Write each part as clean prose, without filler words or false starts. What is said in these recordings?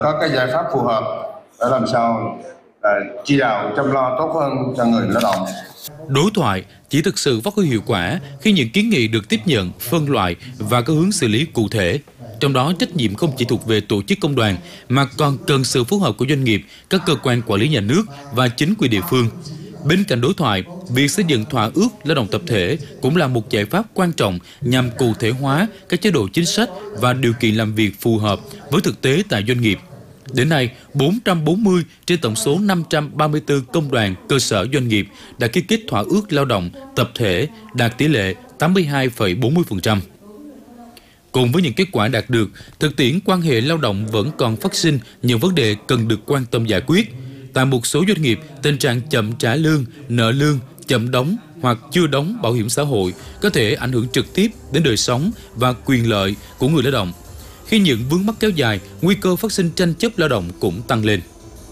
Có cái giải pháp phù hợp để làm sao chỉ đạo chăm lo tốt hơn cho người lao động. Đối thoại chỉ thực sự phát huy hiệu quả khi những kiến nghị được tiếp nhận, phân loại và có hướng xử lý cụ thể. Trong đó, trách nhiệm không chỉ thuộc về tổ chức công đoàn mà còn cần sự phối hợp của doanh nghiệp, các cơ quan quản lý nhà nước và chính quyền địa phương. Bên cạnh đối thoại, việc xây dựng thỏa ước lao động tập thể cũng là một giải pháp quan trọng nhằm cụ thể hóa các chế độ chính sách và điều kiện làm việc phù hợp với thực tế tại doanh nghiệp. Đến nay, 440 trên tổng số 534 công đoàn, cơ sở doanh nghiệp đã ký kết thỏa ước lao động tập thể đạt tỷ lệ 82,40%. Cùng với những kết quả đạt được, thực tiễn quan hệ lao động vẫn còn phát sinh nhiều vấn đề cần được quan tâm giải quyết. Tại một số doanh nghiệp, tình trạng chậm trả lương, nợ lương, chậm đóng hoặc chưa đóng bảo hiểm xã hội có thể ảnh hưởng trực tiếp đến đời sống và quyền lợi của người lao động. Khi những vướng mắc kéo dài, nguy cơ phát sinh tranh chấp lao động cũng tăng lên.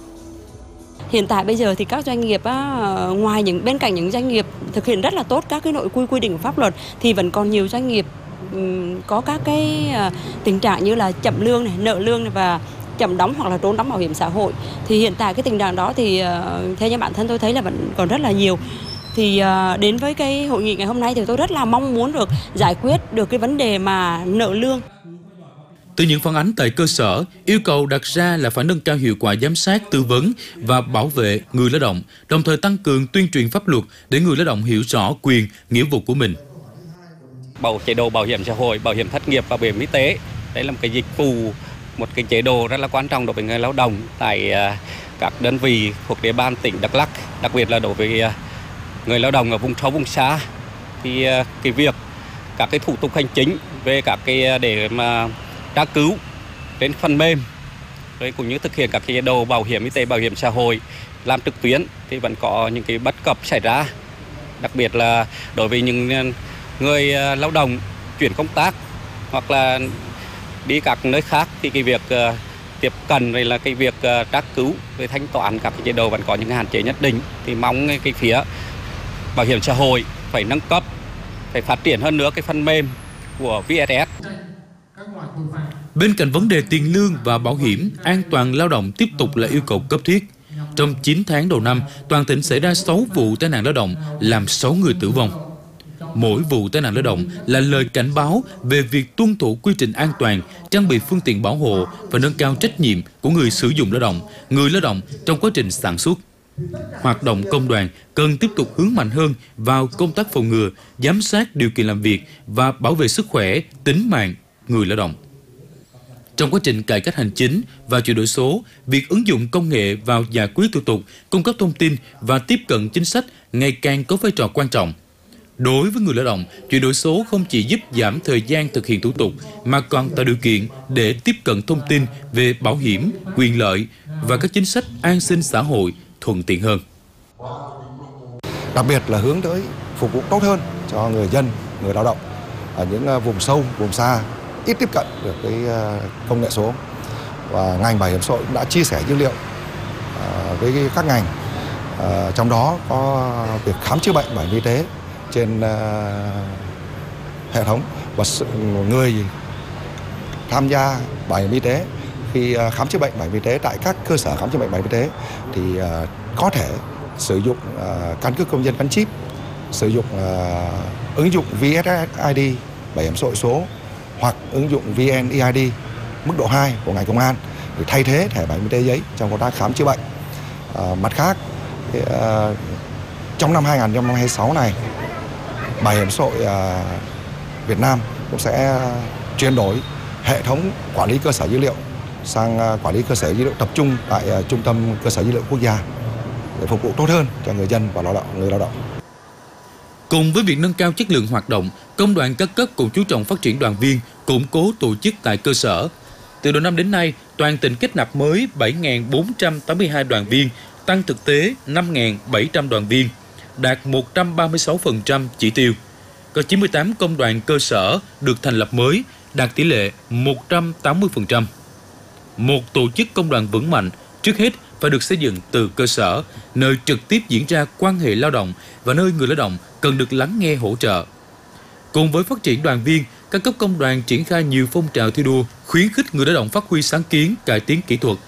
Hiện tại bây giờ thì các doanh nghiệp bên cạnh những doanh nghiệp thực hiện rất là tốt các cái nội quy định của pháp luật thì vẫn còn nhiều doanh nghiệp có các cái tình trạng như là chậm lương này, nợ lương này và chậm đóng hoặc là trốn đóng bảo hiểm xã hội. Thì hiện tại cái tình trạng đó thì theo như bản thân tôi thấy là vẫn còn rất là nhiều. Thì đến với cái hội nghị ngày hôm nay thì tôi rất là mong muốn được giải quyết được cái vấn đề mà nợ lương. Từ những phản ánh tại cơ sở, yêu cầu đặt ra là phải nâng cao hiệu quả giám sát, tư vấn và bảo vệ người lao động, đồng thời tăng cường tuyên truyền pháp luật để người lao động hiểu rõ quyền, nghĩa vụ của mình. Chế độ bảo hiểm xã hội, bảo hiểm thất nghiệp và bảo hiểm y tế, đây là một cái dịch vụ, một cái chế độ rất là quan trọng đối với người lao động tại các đơn vị thuộc địa bàn tỉnh Đắk Lắk, đặc biệt là đối với người lao động ở vùng sâu vùng xa. Thì cái việc các cái thủ tục hành chính về các cái để mà tra cứu trên phần mềm rồi cũng như thực hiện các cái chế độ bảo hiểm y tế, bảo hiểm xã hội làm trực tuyến thì vẫn có những cái bất cập xảy ra, đặc biệt là đối với những người lao động chuyển công tác hoặc là đi các nơi khác thì cái việc tiếp cận rồi là cái việc tra cứu về thanh toán các cái chế độ vẫn có những hạn chế nhất định. Thì mong cái phía bảo hiểm xã hội phải nâng cấp, phải phát triển hơn nữa cái phần mềm của VSS. Bên cạnh vấn đề tiền lương và bảo hiểm, an toàn lao động tiếp tục là yêu cầu cấp thiết. Trong 9 tháng đầu năm, toàn tỉnh xảy ra 6 vụ tai nạn lao động, làm 6 người tử vong. Mỗi vụ tai nạn lao động là lời cảnh báo về việc tuân thủ quy trình an toàn, trang bị phương tiện bảo hộ và nâng cao trách nhiệm của người sử dụng lao động, người lao động trong quá trình sản xuất. Hoạt động công đoàn cần tiếp tục hướng mạnh hơn vào công tác phòng ngừa, giám sát điều kiện làm việc và bảo vệ sức khỏe, tính mạng người lao động. Trong quá trình cải cách hành chính và chuyển đổi số, việc ứng dụng công nghệ vào giải quyết thủ tục, cung cấp thông tin và tiếp cận chính sách ngày càng có vai trò quan trọng. Đối với người lao động, chuyển đổi số không chỉ giúp giảm thời gian thực hiện thủ tục mà còn tạo điều kiện để tiếp cận thông tin về bảo hiểm, quyền lợi và các chính sách an sinh xã hội thuận tiện hơn. Đặc biệt là hướng tới phục vụ tốt hơn cho người dân, người lao động ở những vùng sâu, vùng xa, ít tiếp cận được cái công nghệ số. Và ngành bảo hiểm xã hội đã chia sẻ dữ liệu với các ngành, trong đó có việc khám chữa bệnh bảo hiểm y tế trên hệ thống và người tham gia bảo hiểm y tế khi khám chữa bệnh bảo hiểm y tế tại các cơ sở khám chữa bệnh bảo hiểm y tế thì có thể sử dụng căn cước công dân gắn chip, sử dụng ứng dụng VSSID bảo hiểm xã hội số hoặc ứng dụng VNeID mức độ 2 của ngành công an để thay thế thẻ bảo hiểm y tế giấy trong công tác khám chữa bệnh. Mặt khác, trong năm 2026 này, Bảo hiểm xã hội Việt Nam cũng sẽ chuyển đổi hệ thống quản lý cơ sở dữ liệu sang quản lý cơ sở dữ liệu tập trung tại Trung tâm Cơ sở Dữ liệu Quốc gia để phục vụ tốt hơn cho người dân và người lao động. Cùng với việc nâng cao chất lượng hoạt động, công đoàn các cấp cũng chú trọng phát triển đoàn viên, củng cố tổ chức tại cơ sở. Từ đầu năm đến nay, toàn tỉnh kết nạp mới 7.482 đoàn viên, tăng thực tế 5.700 đoàn viên, đạt 136% chỉ tiêu. Có 98 công đoàn cơ sở được thành lập mới, đạt tỷ lệ 180%. Một tổ chức công đoàn vững mạnh, trước hết phải được xây dựng từ cơ sở, nơi trực tiếp diễn ra quan hệ lao động và nơi người lao động cần được lắng nghe hỗ trợ. Cùng với phát triển đoàn viên, các cấp công đoàn triển khai nhiều phong trào thi đua, khuyến khích người lao động phát huy sáng kiến, cải tiến kỹ thuật,